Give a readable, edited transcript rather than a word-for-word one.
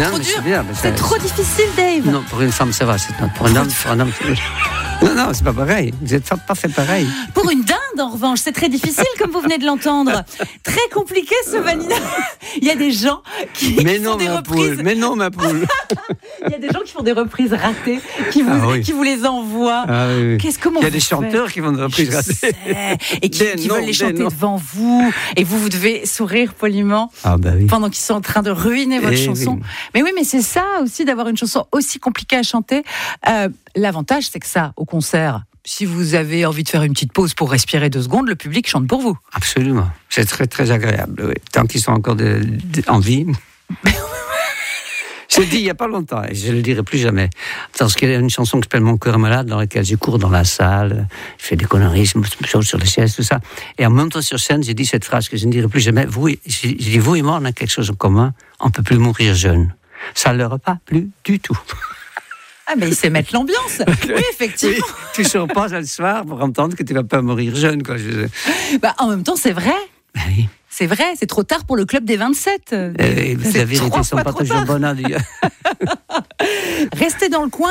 trop dur. C'est trop difficile, Dave. Non, pour une femme, ça va. Pour un homme, non, c'est pas pareil. Vous n'êtes pas fait pareil. Pour une dinde, en revanche, c'est très difficile, comme vous venez de l'entendre. Très compliqué, ce Vanina. Il y a des gens qui font des reprises. Mais non, ma poule. Il y a des gens qui font des reprises ratées, qui vous les envoient. Ah, oui. Il y a des chanteurs qui font des reprises ratées. Et qui veulent les chanter devant vous. Et vous devez sourire poliment pendant qu'ils sont en train de ruiner votre chanson. Oui. Mais oui, mais c'est ça aussi, d'avoir une chanson aussi compliquée à chanter. L'avantage, c'est que ça, au concert, si vous avez envie de faire une petite pause pour respirer 2 secondes, le public chante pour vous. Absolument. C'est très, très agréable. Oui. Tant qu'ils sont encore en vie. Je l'ai dit il n'y a pas longtemps, et je ne le dirai plus jamais. Parce qu'il y a une chanson qui s'appelle Mon cœur est malade, dans laquelle je cours dans la salle, je fais des conneries, je me saute sur les chaises, tout ça. Et en montant sur scène, j'ai dit cette phrase que je ne dirai plus jamais. J'ai dit, vous et moi, on a quelque chose en commun, on ne peut plus mourir jeune. Ça ne leur a pas plu du tout. Ah, mais il sait mettre l'ambiance. Oui, effectivement. Oui, tu ne sors pas le soir pour entendre que tu ne vas pas mourir jeune, quoi. En même temps, c'est vrai. Oui. C'est vrai, c'est trop tard pour le club des 27. La vérité, ils ne sont pas toujours bonnes à dire. Restez dans le coin.